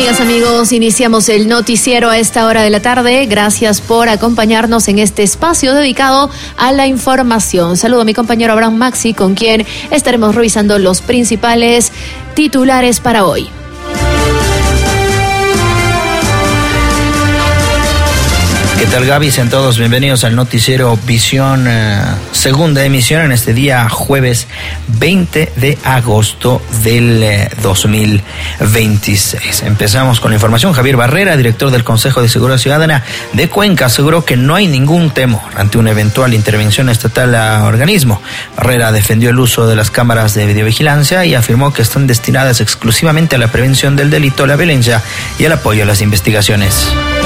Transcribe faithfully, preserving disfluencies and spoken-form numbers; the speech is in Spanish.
Amigas, amigos, iniciamos el noticiero a esta hora de la tarde. Gracias por acompañarnos en este espacio dedicado a la información. Saludo a mi compañero Abraham Maxi, con quien estaremos revisando los principales titulares para hoy. ¿Qué tal, Gaby? Sean todos bienvenidos al noticiero Visión, eh, segunda emisión en este día jueves veinte de agosto del eh, dos mil veintiséis. Empezamos con la información. Javier Barrera, director del Consejo de Seguridad Ciudadana de Cuenca, aseguró que no hay ningún temor ante una eventual intervención estatal a organismo. Barrera defendió el uso de las cámaras de videovigilancia y afirmó que están destinadas exclusivamente a la prevención del delito, la violencia y el apoyo a las investigaciones.